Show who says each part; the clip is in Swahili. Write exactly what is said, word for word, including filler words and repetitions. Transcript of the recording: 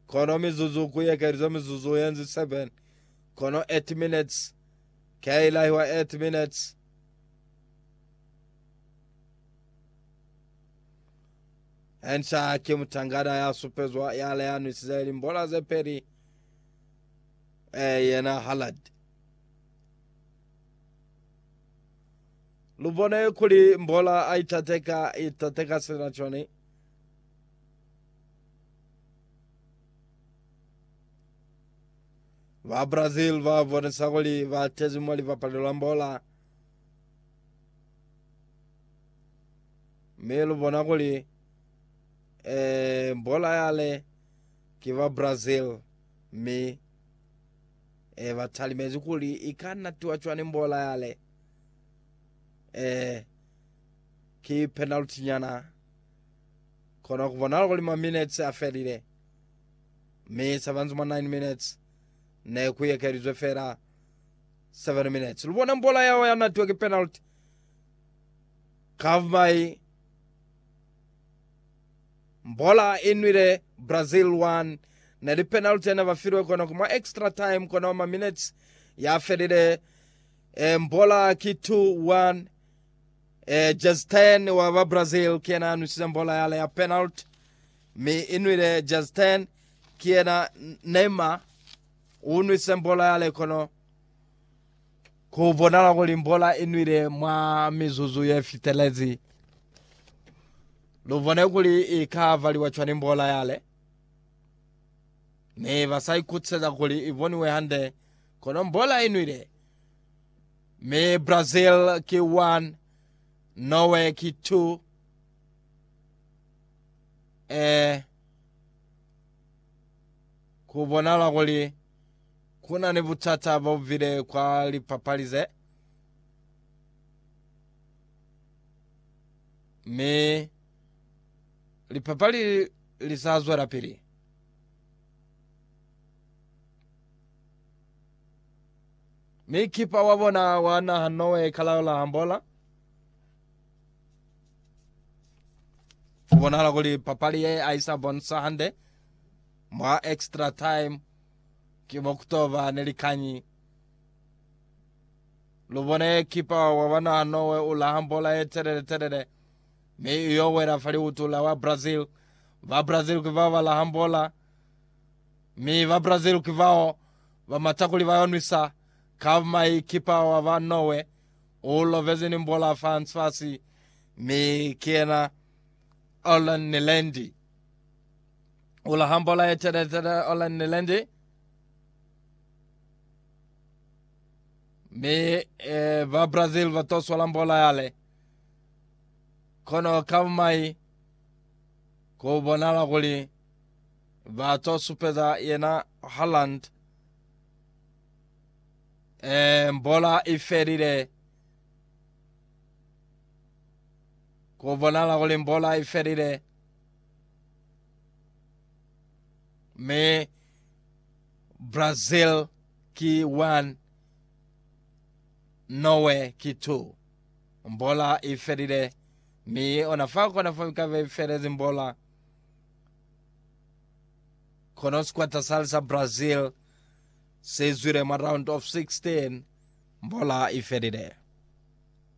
Speaker 1: kono mizuzu kuyekerizo mizuzu yenzi seven kono eight minutes kaila wa eight minutes Ensa kimutangada ya supezwa yale yanu sizeli mbola ze peri eh yana halad lubone kuli mbola aitateka itateka senachoni va Brazil va vonesagoli va tezumoli va palula mbola melu bonagoli eh mbola yale kiva Brazil mi eh vatalimezi kuli ikana tuachwane mbola yale eh ki penalty nyana kono kubonala kuli ma minutes aferire mi seven nine minutes ne kuyekerizwe fera seven minutes lubona mbola yawo yana tuwe penalty kavmai mbola inwire Brazil one na di penalty na vafirwe kono kuma extra time kono ma minutes ya ferire e mbola ki two one e just ten wa Brazil kiena nusiza mbola yale ya penalty mi inwire just ten kiena Neymar unusiza mbola yale kono kubonala kuli mbola inwire mwa mizuzu ye fitelezi luvone kuli ikavali wachwani mbola yale ne vasai kutseza kuli ivoni we hande kono mbola inwire me Brazil ki one Norway ki two eh kubonala kuli kuna ni vutata vile kwa lipapalize me lipapali lisazwa rapiri me kipa wabona wana hanowe kalaula hambola kubonala kuli papali ye aisa bonsa hande mwa extra time kimokutova nelikanyi lubone kipa wawana hanowe ula hambola ye terere terere me iyo wera fali utula wa Brazil va Brazil kivava la hambola me va Brazil kivao va matakuli va onwisa kavmai kipa wa va Norway ulo vezini mbola fans fasi me kiena Olan Nilendi ula hambola ye terere terere Olan Nilendi me eh, va Brazil va toswa la mbola yale kono kavmai ko bonala kuli va tosu peza yena Holland e mbola iferire ko bonala kuli mbola iferire me Brazil ki one Norway ki two mbola iferire mi onafaa kona famika ve ferezi mbola kono squata salsa Brazil sezure ma round of sixteen mbola iferire